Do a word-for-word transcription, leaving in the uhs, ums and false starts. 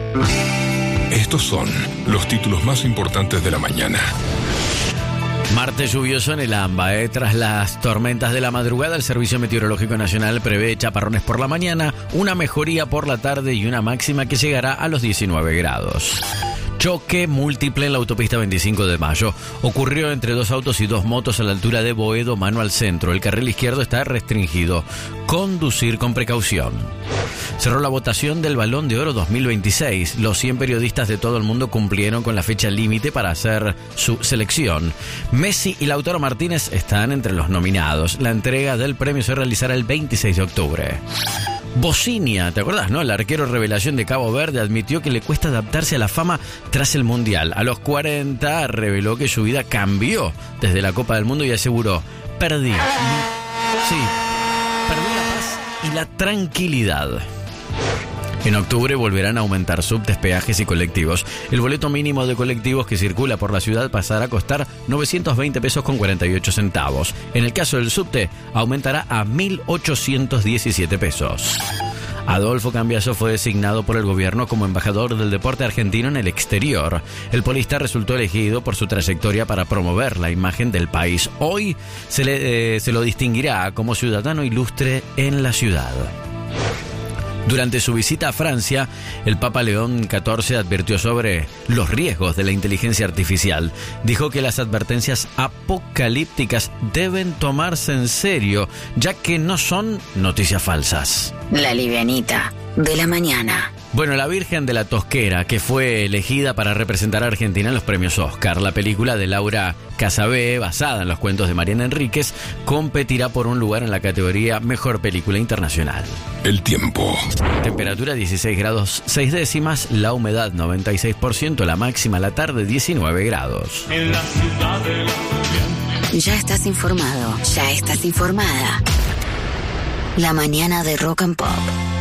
Estos son los títulos más importantes de la mañana. Martes lluvioso en el AMBA. ¿eh? Tras las tormentas de la madrugada, el Servicio Meteorológico Nacional prevé chaparrones por la mañana, una mejoría por la tarde y una máxima que llegará a los diecinueve grados. Choque múltiple en la autopista veinticinco de mayo. Ocurrió entre dos autos y dos motos a la altura de Boedo, mano al centro. El carril izquierdo está restringido. Conducir con precaución. Cerró la votación del Balón de Oro dos mil veintiséis. Los cien periodistas de todo el mundo cumplieron con la fecha límite para hacer su selección. Messi y Lautaro Martínez están entre los nominados. La entrega del premio se realizará el veintiséis de octubre. Bocinia, ¿te acordás, no? El arquero revelación de Cabo Verde admitió que le cuesta adaptarse a la fama tras el Mundial. A los cuarenta reveló que su vida cambió desde la Copa del Mundo y aseguró: perdí. Sí, perdí la paz y la tranquilidad. En octubre volverán a aumentar subtes, peajes y colectivos. El boleto mínimo de colectivos que circula por la ciudad pasará a costar novecientos veinte pesos con cuarenta y ocho centavos. En el caso del subte, aumentará a mil ochocientos diecisiete pesos. Adolfo Cambiaso fue designado por el gobierno como embajador del deporte argentino en el exterior. El polista resultó elegido por su trayectoria para promover la imagen del país. Hoy se, le, eh, se lo distinguirá como ciudadano ilustre en la ciudad. Durante su visita a Francia, el Papa León catorce advirtió sobre los riesgos de la inteligencia artificial. Dijo que las advertencias apocalípticas deben tomarse en serio, ya que no son noticias falsas. La livianita de la mañana. Bueno, La Virgen de la Tosquera, que fue elegida para representar a Argentina en los premios Oscar. La película de Laura Casabé, basada en los cuentos de Mariana Enríquez, competirá por un lugar en la categoría Mejor Película Internacional. El tiempo. Temperatura dieciséis grados seis décimas, la humedad noventa y seis por ciento, la máxima a la tarde diecinueve grados. En la ciudad de la... Ya estás informado, ya estás informada. La mañana de Rock and Pop.